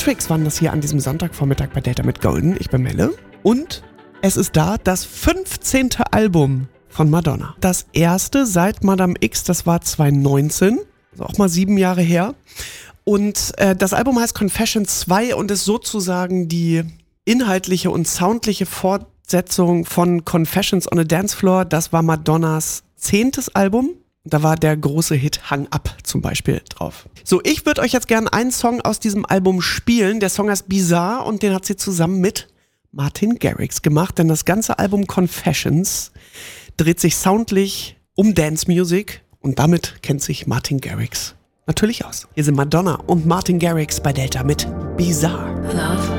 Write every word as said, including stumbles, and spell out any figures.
Tricks waren das hier an diesem Sonntagvormittag bei Delta mit Golden. Ich bin Melle. Und es ist da das fünfzehnte Album von Madonna. Das erste seit Madame X, das war zwanzig neunzehn. Also auch mal sieben Jahre her. Und äh, das Album heißt Confession zwei und ist sozusagen die inhaltliche und soundliche Fortsetzung von Confessions on a Dance Floor. Das war Madonnas zehntes Album. Da war der große Hit Hang Up zum Beispiel drauf. So, ich würde euch jetzt gerne einen Song aus diesem Album spielen. Der Song heißt Bizarre und den hat sie zusammen mit Martin Garrix gemacht. Denn das ganze Album Confessions dreht sich soundlich um Dance Music und damit kennt sich Martin Garrix natürlich aus. Hier sind Madonna und Martin Garrix bei Delta mit Bizarre. Love.